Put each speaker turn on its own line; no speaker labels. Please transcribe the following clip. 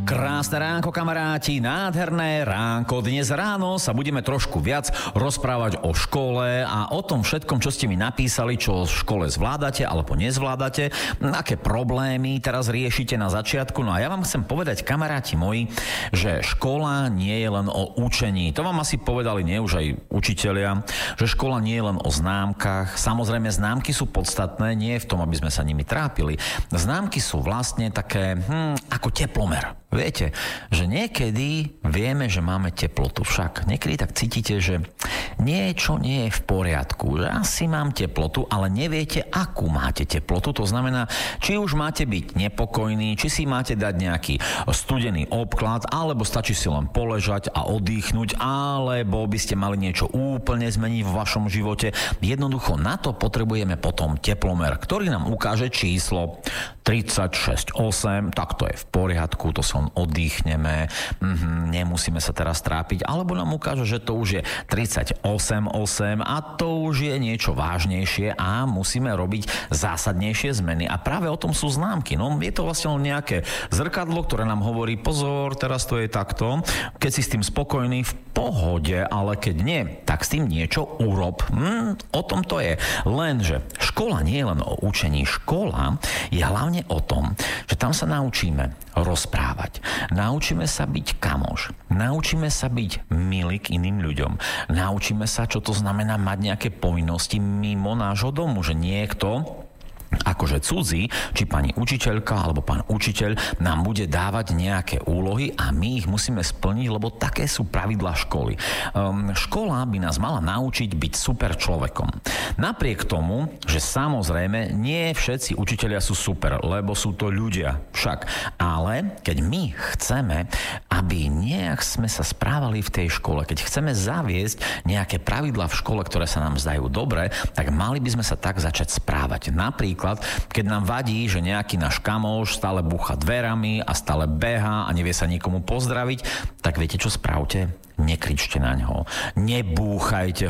Krásne ránko, kamaráti, nádherné ránko. Dnes ráno sa budeme trošku viac rozprávať o škole a o tom všetkom, čo ste mi napísali, čo v škole zvládate alebo nezvládate, aké problémy teraz riešite na začiatku. No a ja vám chcem povedať, kamaráti moji, že škola nie je len o učení. To vám asi povedali nie už aj učitelia, že škola nie je len o známkach. Samozrejme, známky sú podstatné, nie v tom, aby sme sa nimi trápili. Známky sú vlastne také ako teplomer. Viete, že niekedy vieme, že máme teplotu. Však niekedy tak cítite, že niečo nie je v poriadku. Že asi mám teplotu, ale neviete, akú máte teplotu. To znamená, či už máte byť nepokojný, či si máte dať nejaký studený obklad, alebo stačí si len poležať a oddychnúť, alebo by ste mali niečo úplne zmeniť v vašom živote. Jednoducho na to potrebujeme potom teplomer, ktorý nám ukáže číslo 36,8, tak to je v poriadku, to sa oddychneme, nemusíme sa teraz trápiť, alebo nám ukáže, že to už je 38,8 a to už je niečo vážnejšie a musíme robiť zásadnejšie zmeny. A práve o tom sú známky. No, je to vlastne len nejaké zrkadlo, ktoré nám hovorí, pozor, teraz to je takto. Keď si s tým spokojný, v pohode, ale keď nie, tak s tým niečo urob. O tom to je. Lenže škola nie je len o učení. Škola je hlavne o tom, že tam sa naučíme rozprávať. Naučíme sa byť kamoš. Naučíme sa byť milí k iným ľuďom. Naučíme sa, čo to znamená mať nejaké povinnosti mimo nášho domu, že niekto akože cudzí, či pani učiteľka alebo pán učiteľ nám bude dávať nejaké úlohy a my ich musíme splniť, lebo také sú pravidlá školy. Škola by nás mala naučiť byť super človekom. Napriek tomu, že samozrejme nie všetci učitelia sú super, lebo sú to ľudia však. Ale keď my chceme, aby nejak sme sa správali v tej škole, keď chceme zaviesť nejaké pravidlá v škole, ktoré sa nám zdajú dobre, tak mali by sme sa tak začať správať. Napríklad, keď nám vadí, že nejaký náš kamoš stále búcha dverami a stále beha a nevie sa nikomu pozdraviť, tak viete, čo spravte? Nekričte na ňo, nebúchajte